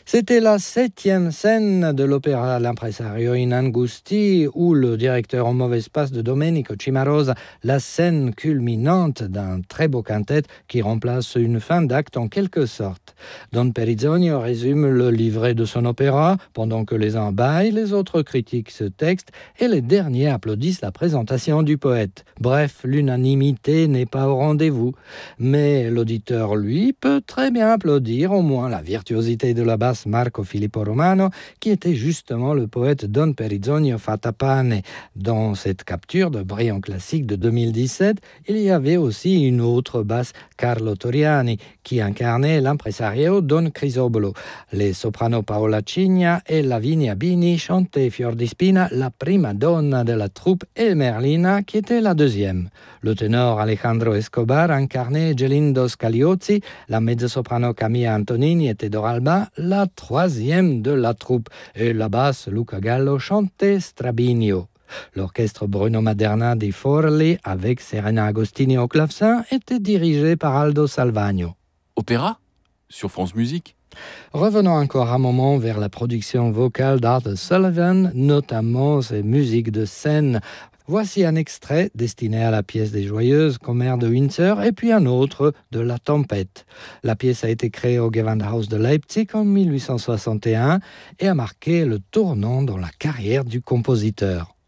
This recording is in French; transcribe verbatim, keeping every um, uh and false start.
C'était la septième scène de l'opéra L'Impresario in Angusti, où le directeur en mauvais passe de Domenico Cimarosa, la scène culminante d'un très beau quintet qui remplace une fin d'acte en quelque sorte. Don Perizzonio résume le livret de son opéra, pendant que les uns bâillent, les autres critiquent ce texte et les derniers applaudissent la présentation du poète. Bref, l'unanimité n'est pas au rendez-vous, mais l'auditeur, lui, peut très bien applaudir au moins la virtuosité de la basse Marco Filippo Romano, qui était justement le poète Don Perizzonio Fattapane. Dans cette capture de brillant classique de deux mille dix-sept, il y avait aussi une autre basse, Carlo Toriani, qui incarnait l'impresario Don Crisobolo. Les sopranos Paola Cigna et Lavinia Bini chantaient Fior di Spina, la prima donna de la troupe, et Merlina, qui était la deuxième. Le ténor Alejandro Escobar incarnait Gelindo Scagliozzi, la mezzo-soprano Camilla Antonini était Doralba, la troisième de la troupe, et la basse Luca Gallo chantait Strabinio. L'orchestre Bruno Maderna di Forli, avec Serena Agostini au clavecin, était dirigé par Aldo Salvagno. Opéra sur France Musique. Revenons encore un moment vers la production vocale d'Arthur Sullivan, notamment ses musiques de scène. Voici un extrait destiné à la pièce des Joyeuses, commère de Windsor, et puis un autre de La Tempête. La pièce a été créée au Gewandhaus de Leipzig en mille huit cent soixante et un et a marqué le tournant dans la carrière du compositeur.